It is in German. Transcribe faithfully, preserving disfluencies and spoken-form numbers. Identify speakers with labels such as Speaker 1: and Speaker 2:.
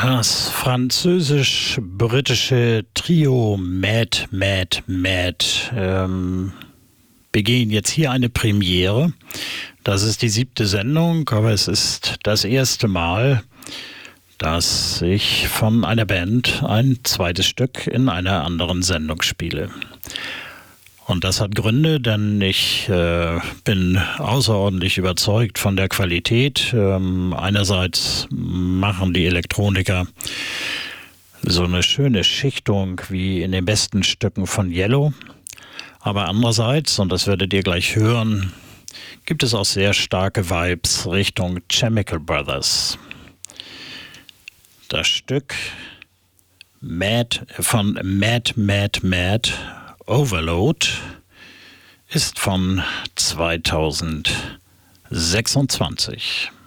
Speaker 1: Das französisch-britische Trio Mad, Mad, Mad ähm, begehen jetzt hier eine Premiere. Das ist die siebte Sendung, aber es ist das erste Mal, dass ich von einer Band ein zweites Stück in einer anderen Sendung spiele. Und das hat Gründe, denn ich äh, bin außerordentlich überzeugt von der Qualität. Ähm, einerseits machen die Elektroniker so eine schöne Schichtung wie in den besten Stücken von Yellow. Aber andererseits, und das werdet ihr gleich hören, gibt es auch sehr starke Vibes Richtung Chemical Brothers. Das Stück Mad, von Mad, Mad, Mad Overload ist von zweitausendsechsundzwanzig.